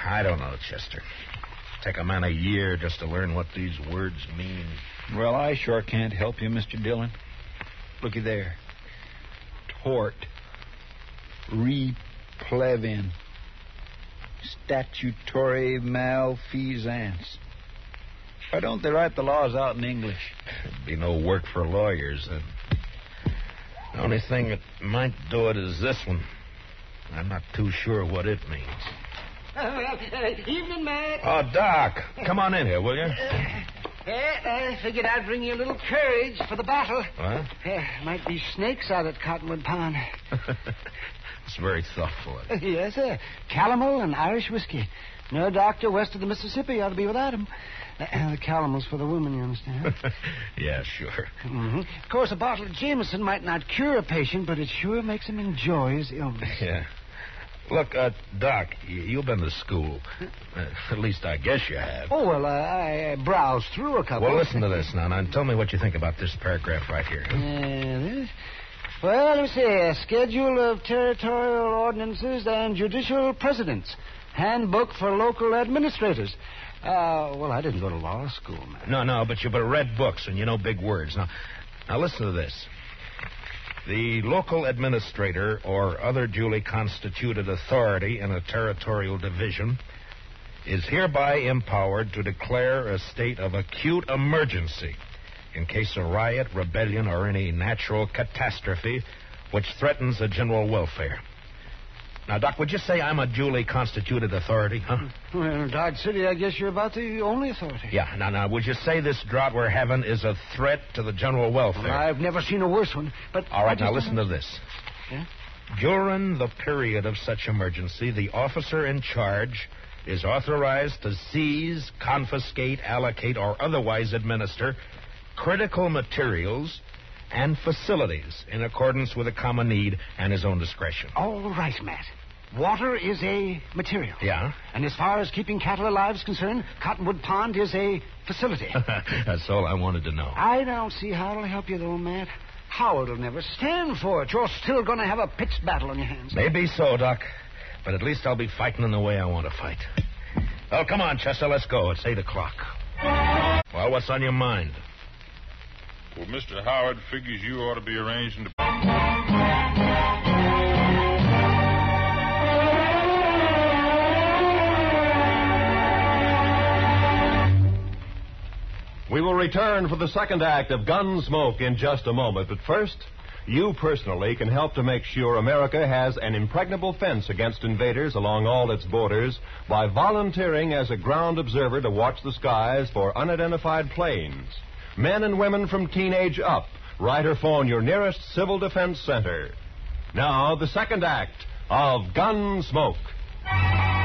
I don't know, Chester. Take a man a year just to learn what these words mean. Well, I sure can't help you, Mr. Dillon. Looky there. Tort. Replevin. Statutory malfeasance. Why don't they write the laws out in English? There'd be no work for lawyers then. The only thing that might do it is this one. I'm not too sure what it means. Evening, Matt. Oh, Doc, come on in here, will you? I figured I'd bring you a little courage for the battle. What? Might be snakes out at Cottonwood Pond. It's very thoughtful. Yes, sir. Calomel and Irish whiskey. No doctor west of the Mississippi ought to be without 'em. The calomel's for the women, you understand? Yeah, sure. Mm-hmm. Of course, a bottle of Jameson might not cure a patient, but it sure makes him enjoy his illness. Yeah. Look, Doc, you've been to school. At least I guess you have. Oh, well, I browsed through a couple. Well, listen to this now, and tell me what you think about this paragraph right here. This? Well, let me see. A schedule of territorial ordinances and judicial precedents. Handbook for local administrators. Well, I didn't go to law school, man. No, but you've read books and you know big words. Now listen to this. The local administrator or other duly constituted authority in a territorial division is hereby empowered to declare a state of acute emergency in case of riot, rebellion, or any natural catastrophe which threatens the general welfare. Now, Doc, would you say I'm a duly constituted authority, huh? Well, in Dodge City, I guess you're about the only authority. Yeah, now, would you say this drought we're having is a threat to the general welfare? Well, I've never seen a worse one, but... All right, now listen to this. Yeah? During the period of such emergency, the officer in charge is authorized to seize, confiscate, allocate, or otherwise administer critical materials and facilities in accordance with the common need and his own discretion. All right, Matt. Water is a material. Yeah? And as far as keeping cattle alive is concerned, Cottonwood Pond is a facility. That's all I wanted to know. I don't see how it'll help you, though, Matt. Howard will never stand for it. You're still going to have a pitched battle on your hands. Maybe so, Doc. But at least I'll be fighting in the way I want to fight. Well, come on, Chester, let's go. It's 8 o'clock. Well, what's on your mind? Well, Mr. Howard figures you ought to be arranging to... We will return for the second act of Gunsmoke in just a moment. But first, you personally can help to make sure America has an impregnable fence against invaders along all its borders by volunteering as a ground observer to watch the skies for unidentified planes. Men and women from teenage up, write or phone your nearest Civil Defense Center. Now, the second act of Gunsmoke.